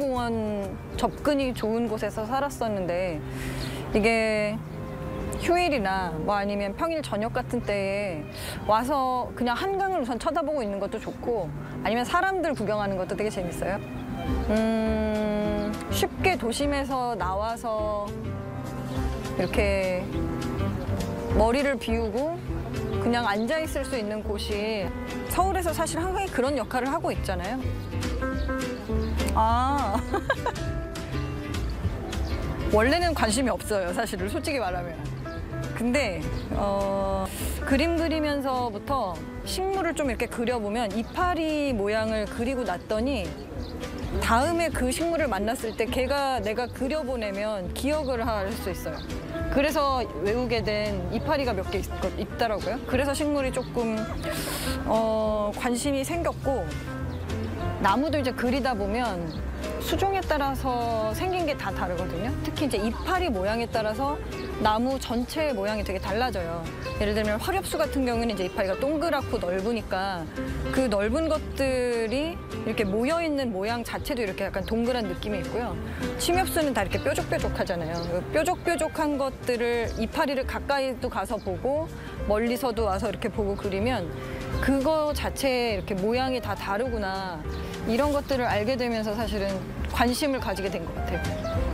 국립공원 접근이 좋은 곳에서 살았었는데 이게 휴일이나 뭐 아니면 평일 저녁 같은 때에 와서 그냥 한강을 우선 쳐다보고 있는 것도 좋고 아니면 사람들 구경하는 것도 되게 재밌어요. 쉽게 도심에서 나와서 이렇게 머리를 비우고 그냥 앉아 있을 수 있는 곳이 서울에서 사실 한강이 그런 역할을 하고 있잖아요. 아. 원래는 관심이 없어요, 사실은 솔직히 말하면. 근데 그림 그리면서부터 식물을 좀 이렇게 그려보면 이파리 모양을 그리고 났더니 다음에 그 식물을 만났을 때 걔가 내가 그려보내면 기억을 할 수 있어요. 그래서 외우게 된 이파리가 몇 개 있더라고요. 그래서 식물이 조금 관심이 생겼고 나무도 이제 그리다 보면 수종에 따라서 생긴 게 다 다르거든요. 특히 이제 이파리 모양에 따라서 나무 전체의 모양이 되게 달라져요. 예를 들면 화렵수 같은 경우는 이제 이파리가 동그랗고 넓으니까 그 넓은 것들이 이렇게 모여 있는 모양 자체도 이렇게 약간 동그란 느낌이 있고요. 침엽수는 다 이렇게 뾰족뾰족하잖아요. 뾰족뾰족한 것들을 이파리를 가까이도 가서 보고 멀리서도 와서 이렇게 보고 그리면 그거 자체에 이렇게 모양이 다 다르구나. 이런 것들을 알게 되면서 사실은 관심을 가지게 된 것 같아요.